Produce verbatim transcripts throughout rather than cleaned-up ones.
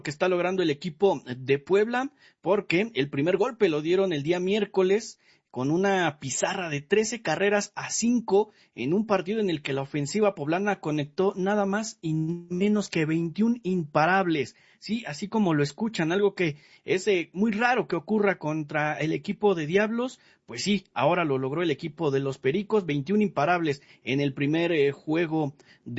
que está logrando el equipo de Puebla, porque el primer golpe lo dieron el día miércoles con una pizarra de trece carreras a cinco en un partido en el que la ofensiva poblana conectó nada más y menos que veintiún imparables. Sí, así como lo escuchan, algo que es eh, muy raro que ocurra contra el equipo de Diablos. Pues sí, ahora lo logró el equipo de los Pericos, veintiún imparables en el primer eh, juego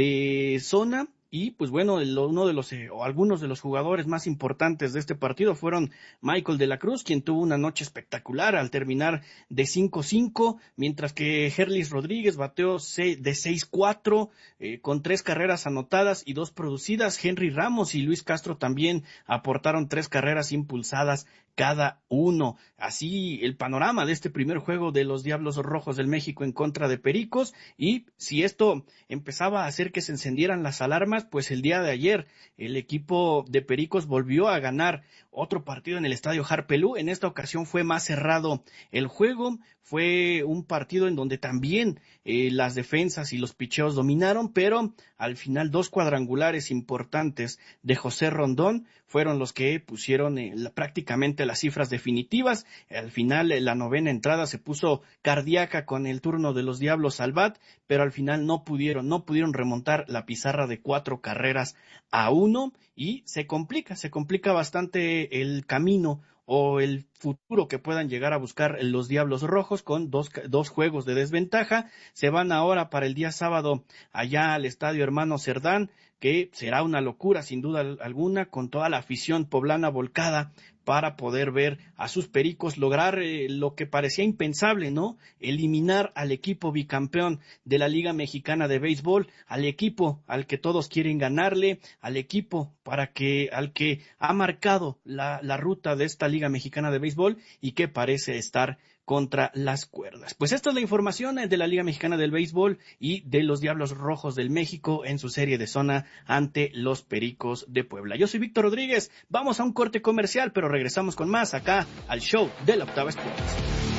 de zona. Y pues bueno, el, uno de los eh, o algunos de los jugadores más importantes de este partido fueron Michael de la Cruz, quien tuvo una noche espectacular al terminar de cinco cinco, mientras que Herlis Rodríguez bateó de seis cuatro eh, con tres carreras anotadas y dos producidas. Henry Ramos y Luis Castro también aportaron tres carreras impulsadas cada uno. Así el panorama de este primer juego de los Diablos Rojos del México en contra de Pericos. Y si esto empezaba a hacer que se encendieran las alarmas, pues el día de ayer el equipo de Pericos volvió a ganar otro partido en el estadio Harpelú. En esta ocasión fue más cerrado el juego, fue un partido en donde también eh, las defensas y los picheos dominaron, pero al final dos cuadrangulares importantes de José Rondón fueron los que pusieron eh, la, prácticamente las cifras definitivas. Al final eh, la novena entrada se puso cardíaca con el turno de los Diablos al bat, pero al final no pudieron, no pudieron remontar la pizarra de cuatro carreras a uno y se complica, se complica bastante el camino o el futuro que puedan llegar a buscar los Diablos Rojos con dos, dos juegos de desventaja. Se van ahora para el día sábado allá al Estadio Hermano Cerdán, que será una locura sin duda alguna, con toda la afición poblana volcada para poder ver a sus Pericos lograr eh, lo que parecía impensable, ¿no? Eliminar al equipo bicampeón de la Liga Mexicana de Béisbol, al equipo al que todos quieren ganarle, al equipo para que al que ha marcado la, la ruta de esta Liga Mexicana de Béisbol y que parece estar contra las cuerdas. Pues esta es la información de la Liga Mexicana del Béisbol y de los Diablos Rojos del México en su serie de zona ante los Pericos de Puebla. Yo soy Víctor Rodríguez, vamos a un corte comercial, pero regresamos con más acá al show de la Octava Sports.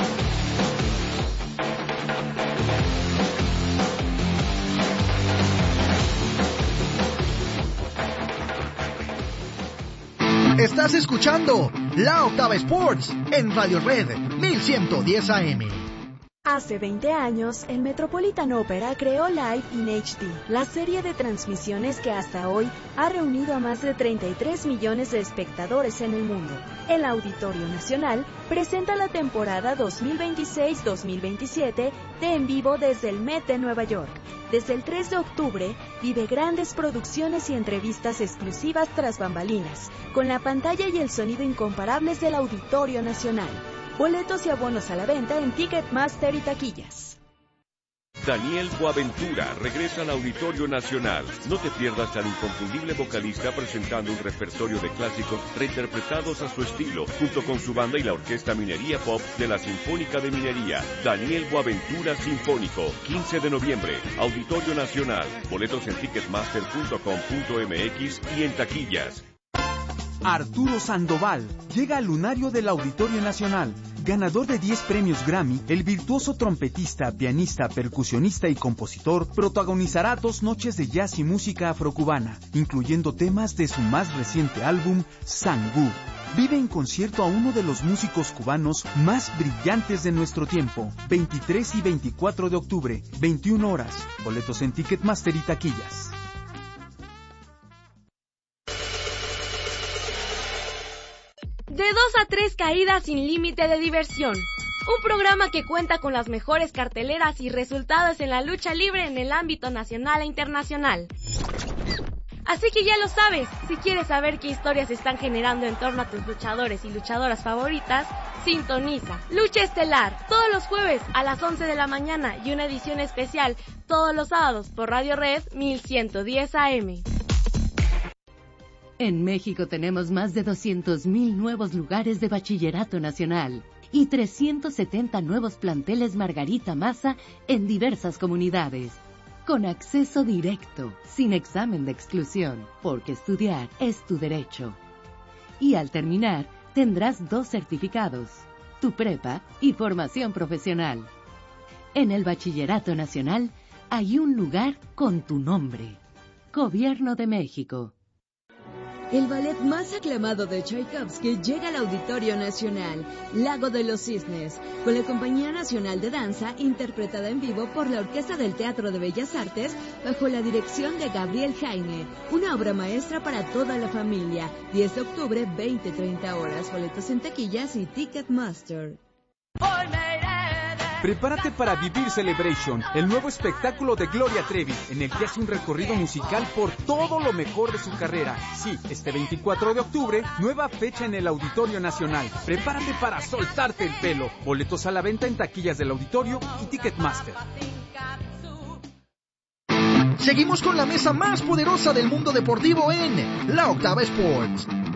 Estás escuchando La Octava Sports en Radio Red mil ciento diez A M. Hace veinte años, el Metropolitan Opera creó Live in H D, la serie de transmisiones que hasta hoy ha reunido a más de treinta y tres millones de espectadores en el mundo. El Auditorio Nacional presenta la temporada dos mil veintiséis dos mil veintisiete de En Vivo desde el Met de Nueva York. Desde el tres de octubre, vive grandes producciones y entrevistas exclusivas tras bambalinas, con la pantalla y el sonido incomparables del Auditorio Nacional. Boletos y abonos a la venta en Ticketmaster y taquillas. Daniel Boaventura regresa al Auditorio Nacional. No te pierdas al inconfundible vocalista presentando un repertorio de clásicos reinterpretados a su estilo, junto con su banda y la Orquesta Minería Pop de la Sinfónica de Minería. Daniel Boaventura Sinfónico, quince de noviembre, Auditorio Nacional. Boletos en ticketmaster punto com punto m x y en taquillas. Arturo Sandoval llega al lunario del Auditorio Nacional. Ganador de diez premios Grammy, el virtuoso trompetista, pianista, percusionista y compositor protagonizará dos noches de jazz y música afrocubana, incluyendo temas de su más reciente álbum, Sangú. Vive en concierto a uno de los músicos cubanos más brillantes de nuestro tiempo. veintitrés y veinticuatro de octubre, veintiuna horas. Boletos en Ticketmaster y taquillas. De dos a tres caídas sin límite de diversión. Un programa que cuenta con las mejores carteleras y resultados en la lucha libre en el ámbito nacional e internacional. Así que ya lo sabes, si quieres saber qué historias se están generando en torno a tus luchadores y luchadoras favoritas, sintoniza Lucha Estelar todos los jueves a las once de la mañana y una edición especial todos los sábados por Radio Red mil ciento diez A M. En México tenemos más de doscientos mil nuevos lugares de bachillerato nacional y trescientos setenta nuevos planteles Margarita Maza en diversas comunidades. Con acceso directo, sin examen de exclusión, porque estudiar es tu derecho. Y al terminar, tendrás dos certificados, tu prepa y formación profesional. En el Bachillerato Nacional hay un lugar con tu nombre. Gobierno de México. El ballet más aclamado de Tchaikovsky llega al Auditorio Nacional, Lago de los Cisnes, con la Compañía Nacional de Danza, interpretada en vivo por la Orquesta del Teatro de Bellas Artes, bajo la dirección de Gabriel Jaime. Una obra maestra para toda la familia. diez de octubre, veinte a treinta horas. Boletos en taquillas y Ticketmaster. Prepárate para vivir Celebration, el nuevo espectáculo de Gloria Trevi, en el que hace un recorrido musical por todo lo mejor de su carrera. Sí, este veinticuatro de octubre, nueva fecha en el Auditorio Nacional. Prepárate para soltarte el pelo. Boletos a la venta en taquillas del Auditorio y Ticketmaster. Seguimos con la mesa más poderosa del mundo deportivo en La Octava Sports.